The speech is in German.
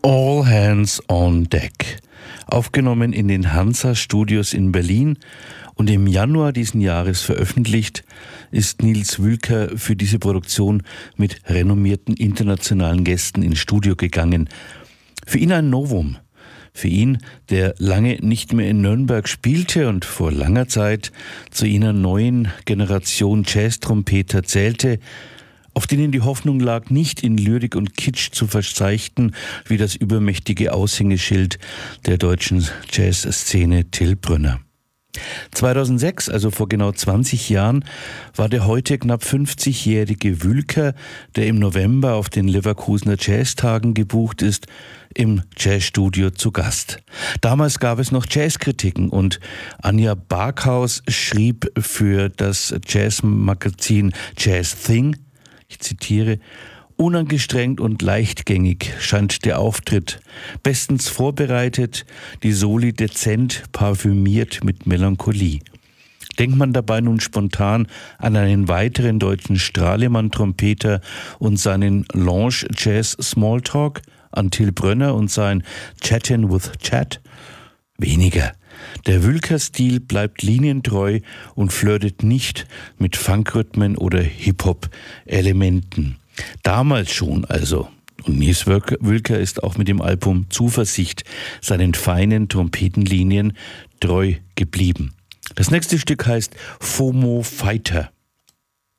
All Hands on Deck. Aufgenommen in den Hansa-Studios in Berlin und im Januar diesen Jahres veröffentlicht, ist Nils Wülker für diese Produktion mit renommierten internationalen Gästen ins Studio gegangen. Für ihn ein Novum. Für ihn, der lange nicht mehr in Nürnberg spielte und vor langer Zeit zu jener neuen Generation Jazz-Trompeter zählte, auf denen die Hoffnung lag, nicht in Lyrik und Kitsch zu verseichten, wie das übermächtige Aushängeschild der deutschen Jazzszene Till Brönner. 2006, also vor genau 20 Jahren, war der heute knapp 50-jährige Wülker, der im November auf den Leverkusener Jazztagen gebucht ist, im Jazzstudio zu Gast. Damals gab es noch Jazzkritiken und Anja Barkhaus schrieb für das Jazzmagazin Jazz Thing, ich zitiere: Unangestrengt und leichtgängig scheint der Auftritt, bestens vorbereitet, die Soli dezent, parfümiert mit Melancholie. Denkt man dabei nun spontan an einen weiteren deutschen Stralemann-Trompeter und seinen Lounge Jazz Smalltalk, an Till Brönner und sein Chattin' with Chat? Weniger. Der Wülker-Stil bleibt linientreu und flirtet nicht mit Funkrhythmen oder Hip-Hop-Elementen. Damals schon also. Und Nils Wülker ist auch mit dem Album Zuversicht seinen feinen Trompetenlinien treu geblieben. Das nächste Stück heißt FOMO Fighter.